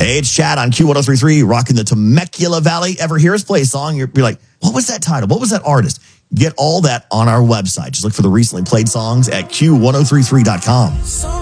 Hey, it's Chad on Q1033, rocking the Temecula Valley. Ever hear us play a song? You're like, what was that title? What was that artist? Get all that on our website. Just look for the recently played songs at Q1033.com.